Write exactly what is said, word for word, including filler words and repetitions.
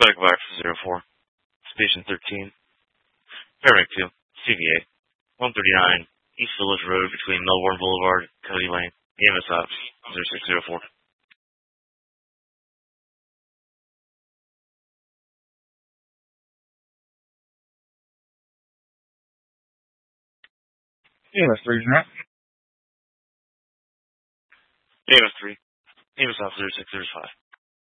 Medical Box zero four. Station thirteen. Paramedic two. C V A. one thirty-nine East Village Road between Melbourne Boulevard and Cody Lane. E M S Ops zero six zero four. E M S three, right? E M S three. E M S Ops zero six zero five.